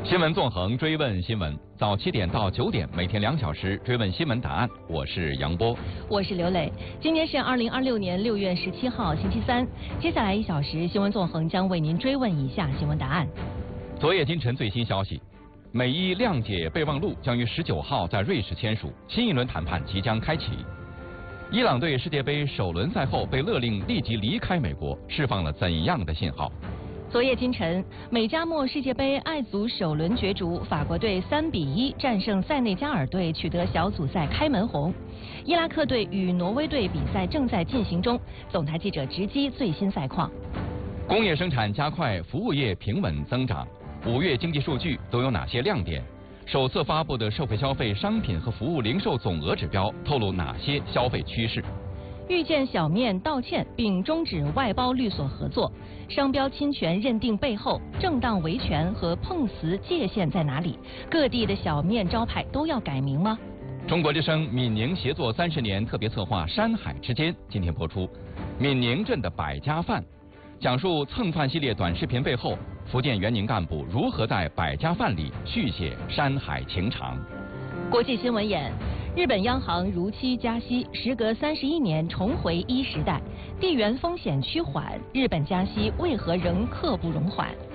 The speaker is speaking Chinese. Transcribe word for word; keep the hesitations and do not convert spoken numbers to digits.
新闻纵横，追问新闻，早七点到九点，每天两小时追问新闻答案。我是杨波， 我是刘磊。今天是二零二六年六月十七号，星期三。接下来一小时，新闻纵横将为您追问以下新闻答案。 昨夜今晨最新消息，美伊谅解备忘录将于十九号在瑞士签署，新一轮谈判即将开启。伊朗队世界杯首轮赛后被勒令立即离开美国，释放了怎样的信号？ 昨夜今晨，美加墨世界杯爱足首轮角逐，法国队三比一战胜塞内加尔队，取得小组赛开门红。伊拉克队与挪威队比赛正在进行中，总台记者直击最新赛况。 工业生产加快，服务业平稳增长。五月经济数据都有哪些亮点？首次发布的社会消费商品和服务零售总额指标透露哪些消费趋势？ 遇见小面道歉并终止外包律所合作，商标侵权认定背后正当维权和碰瓷界限在哪里？各地的小面招牌都要改名吗？ 中国之声闽宁协作三十年特别策划《山海之间》今天播出，闽宁镇的百家饭，讲述蹭饭系列短视频背后，福建援宁干部如何在百家饭里续写山海情长。 国际新闻眼。日本央行如期加息，时隔三十一年重回一时代，地缘风险趋缓，日本加息为何仍刻不容缓？